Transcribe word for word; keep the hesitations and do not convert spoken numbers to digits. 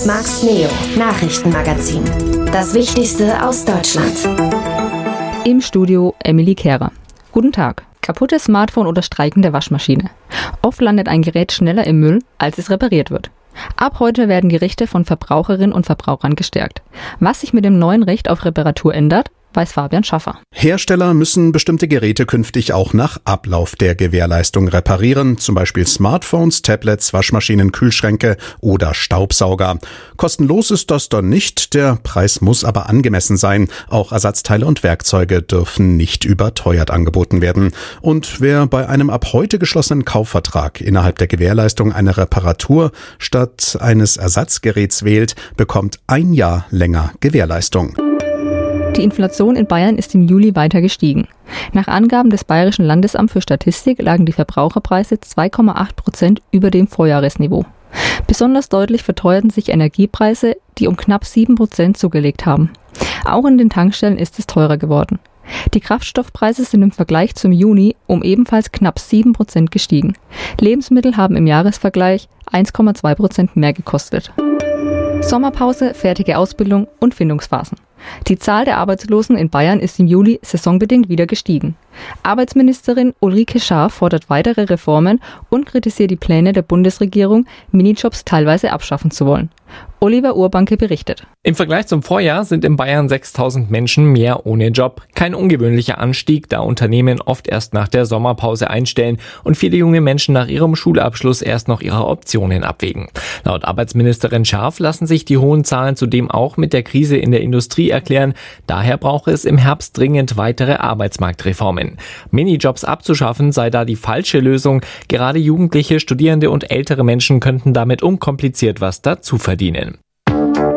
Max Neo Nachrichtenmagazin. Das Wichtigste aus Deutschland. Im Studio Emily Kehrer. Guten Tag. Kaputtes Smartphone oder streikende Waschmaschine. Oft landet ein Gerät schneller im Müll, als es repariert wird. Ab heute werden die Rechte von Verbraucherinnen und Verbrauchern gestärkt. Was sich mit dem neuen Recht auf Reparatur ändert, weiß Fabian Schaffer. Hersteller müssen bestimmte Geräte künftig auch nach Ablauf der Gewährleistung reparieren, zum Beispiel Smartphones, Tablets, Waschmaschinen, Kühlschränke oder Staubsauger. Kostenlos ist das dann nicht, der Preis muss aber angemessen sein. Auch Ersatzteile und Werkzeuge dürfen nicht überteuert angeboten werden. Und wer bei einem ab heute geschlossenen Kaufvertrag innerhalb der Gewährleistung eine Reparatur statt eines Ersatzgeräts wählt, bekommt ein Jahr länger Gewährleistung. Die Inflation in Bayern ist im Juli weiter gestiegen. Nach Angaben des Bayerischen Landesamts für Statistik lagen die Verbraucherpreise zwei Komma acht Prozent über dem Vorjahresniveau. Besonders deutlich verteuerten sich Energiepreise, die um knapp sieben Prozent zugelegt haben. Auch in den Tankstellen ist es teurer geworden. Die Kraftstoffpreise sind im Vergleich zum Juni um ebenfalls knapp sieben Prozent gestiegen. Lebensmittel haben im Jahresvergleich eins Komma zwei Prozent mehr gekostet. Sommerpause, fertige Ausbildung und Findungsphasen. Die Zahl der Arbeitslosen in Bayern ist im Juli saisonbedingt wieder gestiegen. Arbeitsministerin Ulrike Schaar fordert weitere Reformen und kritisiert die Pläne der Bundesregierung, Minijobs teilweise abschaffen zu wollen. Oliver Urbanke berichtet. Im Vergleich zum Vorjahr sind in Bayern sechstausend Menschen mehr ohne Job. Kein ungewöhnlicher Anstieg, da Unternehmen oft erst nach der Sommerpause einstellen und viele junge Menschen nach ihrem Schulabschluss erst noch ihre Optionen abwägen. Laut Arbeitsministerin Schaar lassen sich die hohen Zahlen zudem auch mit der Krise in der Industrie erklären. Daher brauche es im Herbst dringend weitere Arbeitsmarktreformen. Minijobs abzuschaffen sei da die falsche Lösung. Gerade Jugendliche, Studierende und ältere Menschen könnten damit unkompliziert was dazu verdienen.